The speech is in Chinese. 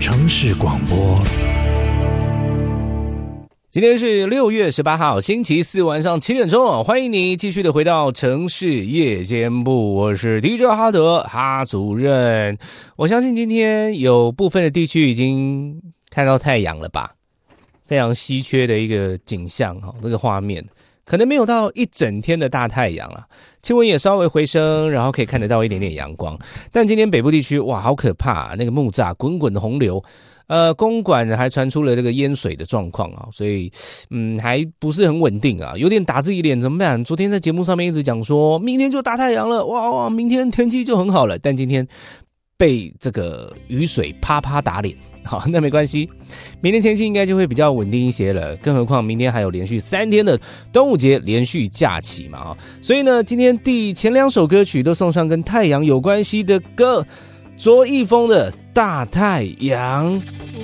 城市广播。 今天是6月18号星期四晚上7点钟，欢迎你继续的回到城市夜间部，我是 DJ 哈德哈主任。我相信今天有部分的地区已经看到太阳了吧，非常稀缺的一个景象，这个画面可能没有到一整天的大太阳了，气温也稍微回升，然后可以看得到一点点阳光。但今天北部地区哇好可怕，那个木栅滚滚的洪流，公馆还传出了这个淹水的状况啊，所以还不是很稳定啊，有点打自己脸，怎么办？昨天在节目上面一直讲说明天就大太阳了，哇，明天天气就很好了，但今天被这个雨水啪啪打脸。好，那没关系，明天天气应该就会比较稳定一些了，更何况明天还有连续3天的端午节连续假期嘛，所以呢，今天前2首歌曲都送上跟太阳有关系的歌，卓一峰的大太阳。